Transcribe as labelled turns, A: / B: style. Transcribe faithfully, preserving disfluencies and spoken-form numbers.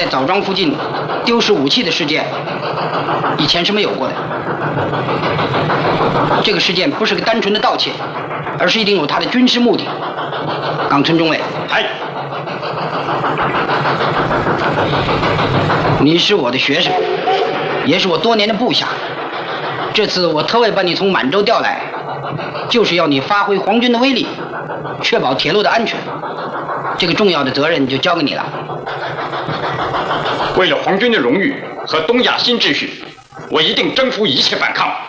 A: 枣庄附近丢失武器的事件，以前是没有过的。这个事件不是个单纯的盗窃，而是一定有它的军事目的。冈村中尉，
B: 嗨，
A: 你是我的学生，也是我多年的部下。这次我特为把你从满洲调来，就是要你发挥皇军的威力，确保铁路的安全。这个重要的责任就交给你了。
B: 为了皇军的荣誉和东亚新秩序，我一定征服一切反抗。